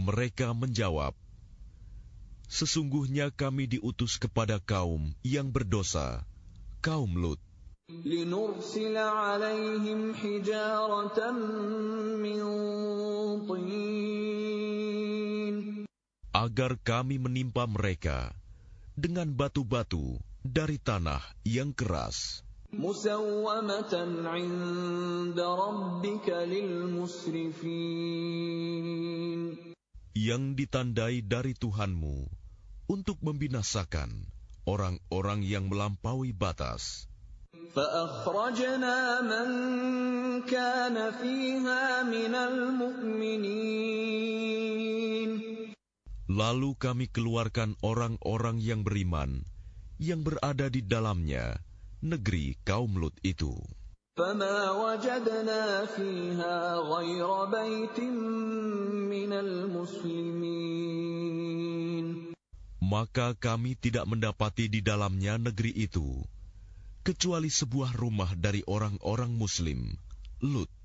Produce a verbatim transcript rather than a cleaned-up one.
mereka menjawab, sesungguhnya kami diutus kepada kaum yang berdosa, kaum Lut. لِنُرْسِلَ عَلَيْهِمْ حِجَارَةً مِّن طِينٍ Agar kami menimpa mereka dengan batu-batu dari tanah yang keras. مُّسَوَّمَةً عِندَ رَبِّكَ لِلْمُسْرِفِينَ Yang ditandai dari Tuhanmu untuk membinasakan orang-orang yang melampaui batas. فَأَخْرَجْنَا مَن كَانَ فِيهَا مِنَ الْمُؤْمِنِينَ Lalu kami keluarkan orang-orang yang beriman yang berada di dalamnya, negeri kaum Lut itu. فَمَا وَجَدْنَا فِيهَا غَيْرَ بَيْتٍ مِّنَ الْمُسْلِمِينَ Maka kami tidak mendapati di dalamnya negeri itu kecuali sebuah rumah dari orang-orang Muslim, Lut.